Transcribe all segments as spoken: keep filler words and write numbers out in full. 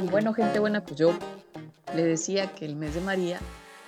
Y bueno, gente buena, pues yo le decía que el mes de María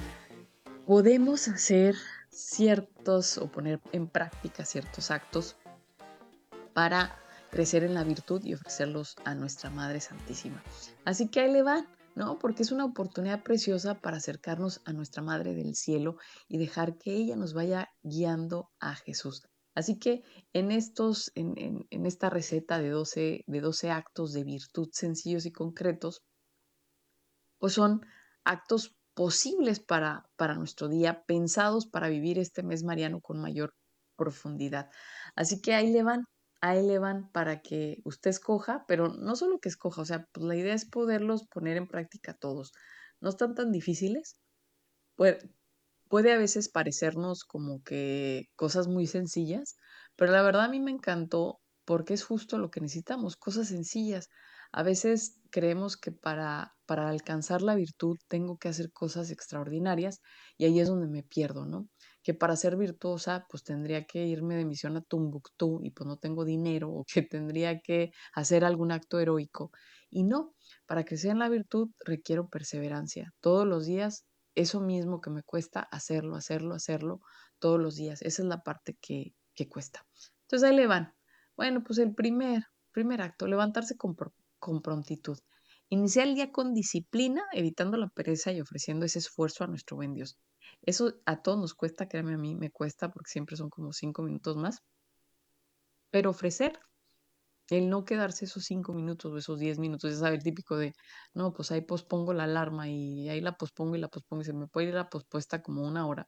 podemos hacer ciertos o poner en práctica ciertos actos para crecer en la virtud y ofrecerlos a nuestra Madre Santísima. Así que ahí le van, ¿no? Porque es una oportunidad preciosa para acercarnos a nuestra Madre del Cielo y dejar que ella nos vaya guiando a Jesús. Así que en estos, en, en, en esta receta de doce, de doce actos de virtud sencillos y concretos, pues son actos posibles para, para nuestro día, pensados para vivir este mes mariano con mayor profundidad. Así que ahí le van, ahí le van para que usted escoja, pero no solo que escoja, o sea, pues la idea es poderlos poner en práctica todos. No están tan difíciles, puede, puede a veces parecernos como que cosas muy sencillas, pero la verdad a mí me encantó porque es justo lo que necesitamos, cosas sencillas. A veces creemos que para, para alcanzar la virtud tengo que hacer cosas extraordinarias y ahí es donde me pierdo, ¿no? Que para ser virtuosa pues tendría que irme de misión a Tumbuctú y pues no tengo dinero o que tendría que hacer algún acto heroico. Y no, para crecer en la virtud requiero perseverancia. Todos los días eso mismo que me cuesta hacerlo, hacerlo, hacerlo todos los días. Esa es la parte que, que cuesta. Entonces ahí le van. Bueno, pues el primer, primer acto, levantarse con, pro- con prontitud. Iniciar el día con disciplina, evitando la pereza y ofreciendo ese esfuerzo a nuestro buen Dios. Eso a todos nos cuesta, créanme, a mí me cuesta porque siempre son como cinco minutos más, pero ofrecer el no quedarse esos cinco minutos o esos diez minutos, ya sabe, el típico de, no, pues ahí pospongo la alarma y ahí la pospongo y la pospongo y se me puede ir la pospuesta como una hora.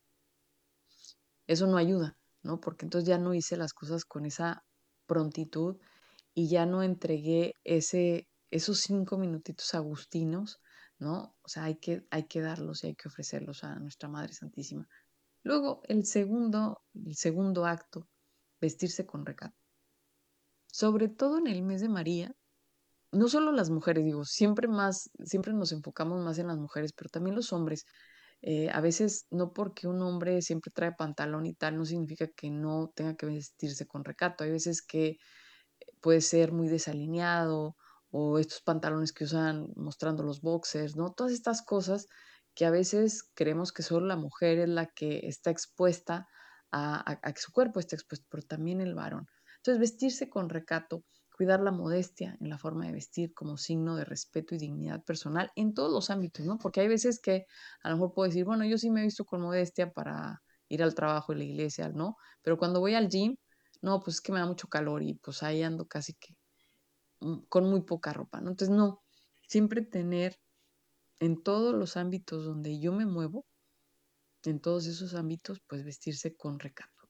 Eso no ayuda, ¿no? Porque entonces ya no hice las cosas con esa prontitud y ya no entregué ese, esos cinco minutitos agustinos, ¿no? O sea, hay que, hay que darlos y hay que ofrecerlos a nuestra Madre Santísima. Luego, el segundo, el segundo acto, vestirse con recato. Sobre todo en el mes de María, no solo las mujeres, digo, siempre más, siempre nos enfocamos más en las mujeres, pero también los hombres. Eh, a veces, no porque un hombre siempre trae pantalón y tal, no significa que no tenga que vestirse con recato. Hay veces que puede ser muy desalineado o estos pantalones que usan mostrando los boxers, ¿no? Todas estas cosas que a veces creemos que solo la mujer es la que está expuesta a, a, a que su cuerpo esté expuesto, pero también el varón. Entonces, vestirse con recato, cuidar la modestia en la forma de vestir como signo de respeto y dignidad personal en todos los ámbitos, ¿no? Porque hay veces que a lo mejor puedo decir, bueno, yo sí me he visto con modestia para ir al trabajo y la iglesia, ¿no? Pero cuando voy al gym, no, pues es que me da mucho calor y pues ahí ando casi que mm, con muy poca ropa, ¿no? Entonces, no, siempre tener en todos los ámbitos donde yo me muevo, en todos esos ámbitos, pues vestirse con recato.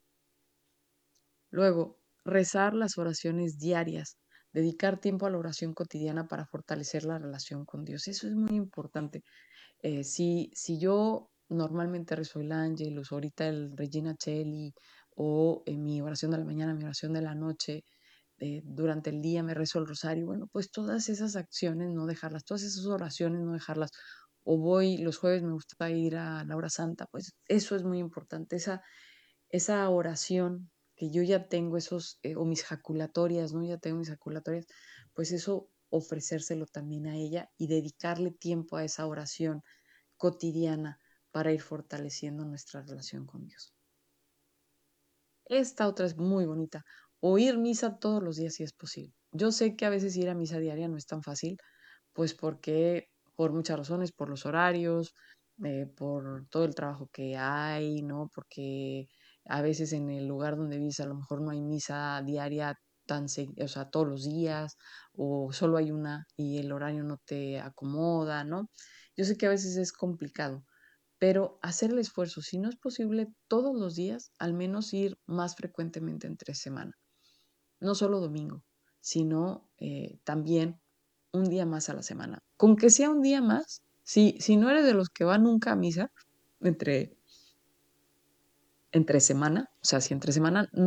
Luego, rezar las oraciones diarias, dedicar tiempo a la oración cotidiana para fortalecer la relación con Dios. Eso es muy importante. Eh, si, si yo normalmente rezo el Ángelus, ahorita el Regina Cheli, o en mi oración de la mañana, mi oración de la noche, eh, durante el día me rezo el rosario, bueno, pues todas esas acciones no dejarlas, todas esas oraciones no dejarlas. O voy, los jueves me gusta ir a la hora santa, pues eso es muy importante, esa, esa oración que yo ya tengo, esos, eh, o mis jaculatorias, ¿no? Ya tengo mis jaculatorias, pues eso ofrecérselo también a ella y dedicarle tiempo a esa oración cotidiana para ir fortaleciendo nuestra relación con Dios. Esta otra es muy bonita. Oír misa todos los días si es posible. Yo sé que a veces ir a misa diaria no es tan fácil, pues porque por muchas razones, por los horarios, eh, por todo el trabajo que hay, ¿no? Porque a veces en el lugar donde vives a lo mejor no hay misa diaria tan, se- o sea, todos los días, o solo hay una y el horario no te acomoda, ¿no? Yo sé que a veces es complicado, pero hacer el esfuerzo, si no es posible todos los días, al menos ir más frecuentemente entre semana. No solo domingo, sino eh, también un día más a la semana. Con que sea un día más, si, si no eres de los que van nunca a misa, entre, entre semana, o sea, si entre semana